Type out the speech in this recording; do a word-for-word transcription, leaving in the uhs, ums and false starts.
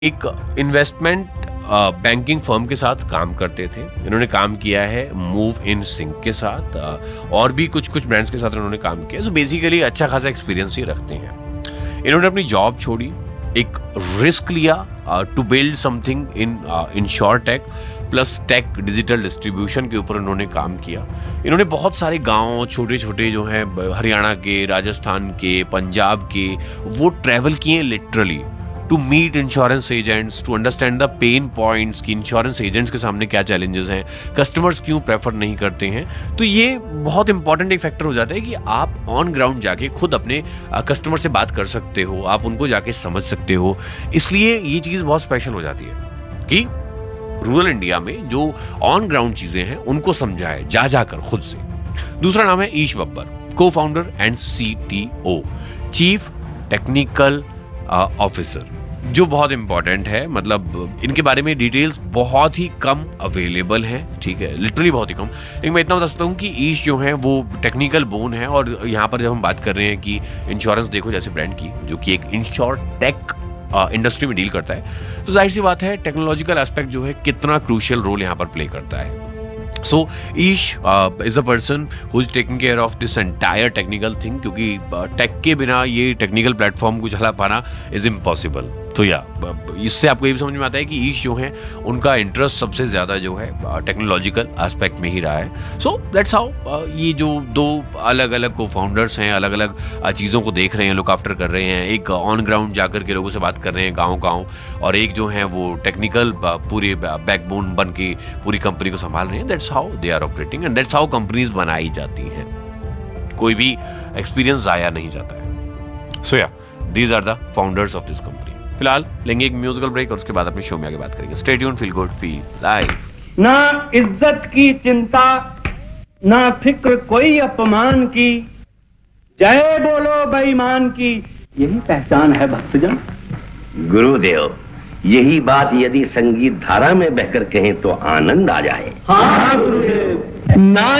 एक investment banking firm के साथ काम करते थे। इन्होंने काम किया है मूव इन सिंक के साथ, uh, और भी कुछ कुछ ब्रांड्स के साथ इन्होंने काम किया। सो बेसिकली अच्छा खासा एक्सपीरियंस ही रखते हैं। इन्होंने अपनी जॉब छोड़ी, एक रिस्क लिया to build something in insurtech plus tech digital distribution के ऊपर इन्होंने काम किया। इन्होंने बहुत सारे गांव छोटे छोटे जो हैं हरियाणा के, राजस्थान के, पंजाब के, वो ट्रैवल किए literally to meet insurance agents, to understand the pen points कि इंश्योरेंस एजेंट्स के सामने क्या चैलेंजेस हैं, कस्टमर्स क्यों प्रेफर नहीं करते हैं। तो ये बहुत इंपॉर्टेंट एक फैक्टर हो जाता है कि आप ऑन ग्राउंड जाके खुद अपने कस्टमर से बात कर सकते हो, आप उनको जाके समझ सकते हो। इसलिए ये चीज़ बहुत स्पेशल हो जाती है कि रूरल इंडिया में जो ऑन ग्राउंड चीज़ें हैं उनको समझाए जा जाकर खुद से। दूसरा नाम है ईश बब्बर, को founder and C T O, chief technical officer, जो बहुत इंपॉर्टेंट है। मतलब इनके बारे में डिटेल्स बहुत ही कम अवेलेबल हैं, ठीक है, लिटरली बहुत ही कम। लेकिन मैं इतना बता सकता हूँ कि ईश जो है वो टेक्निकल बोन है। और यहाँ पर जब हम बात कर रहे हैं कि इंश्योरेंस देखो जैसे ब्रांड की, जो कि एक इंश्योरटेक इंडस्ट्री में डील करता है, तो जाहिर सी बात है टेक्नोलॉजिकल एस्पेक्ट जो है कितना क्रूशियल रोल यहाँ पर प्ले करता है। So Ish uh, is a person who is taking care of this entire technical thing, क्योंकि टेक uh, के बिना ये टेक्निकल प्लेटफॉर्म को चला पाना इज इम्पॉसिबल। तो या इससे आपको ये भी समझ में आता है कि ईश जो है उनका इंटरेस्ट सबसे ज़्यादा जो है टेक्नोलॉजिकल एस्पेक्ट में ही रहा है। सो दैट्स हाउ ये जो दो अलग अलग को फाउंडर्स हैं, अलग अलग चीज़ों को देख रहे हैं, लुक आफ्टर कर रहे हैं, एक ऑन ग्राउंड जाकर के लोगों से बात कर रहे हैं गाँव गाँव, और एक जो है वो टेक्निकल पूरे बैकबोन बन के पूरी कंपनी को संभाल रहे हैं। That's how they are operating and that's how companies बनाई जाती हैं। कोई भी एक्सपीरियंस ज़ाया नहीं जाता है। सो या these are the founders of this company. फिलहाल लेंगे एक म्यूजिकल ब्रेक और उसके बाद अपने शो में आगे बात करेंगे। Stay tuned, feel good, feel live. ना इज्जत की चिंता, ना फिक्र कोई अपमान की, जय बोलो बेईमान की, यही पहचान है भक्तजन। गुरुदेव, यही बात यदि संगीत धारा में बहकर कहें तो आनंद आ जाए। हाँ गुरुदेव। ना